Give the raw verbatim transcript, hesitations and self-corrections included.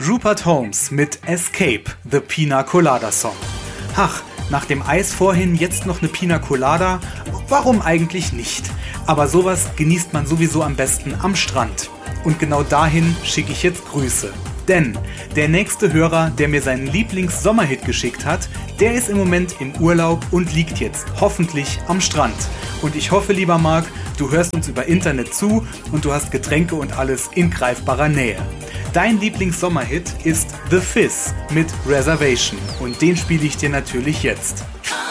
Rupert Holmes mit Escape, The Pina Colada Song. Ach, nach dem Eis vorhin jetzt noch eine Pina Colada? Warum eigentlich nicht? Aber sowas genießt man sowieso am besten am Strand. Und genau dahin schicke ich jetzt Grüße. Denn der nächste Hörer, der mir seinen Lieblings-Sommerhit geschickt hat, der ist im Moment im Urlaub und liegt jetzt hoffentlich am Strand. Und ich hoffe, lieber Marc, du hörst uns über Internet zu und du hast Getränke und alles in greifbarer Nähe. Dein Lieblings-Sommerhit ist The Fizz mit Reservation und den spiele ich dir natürlich jetzt.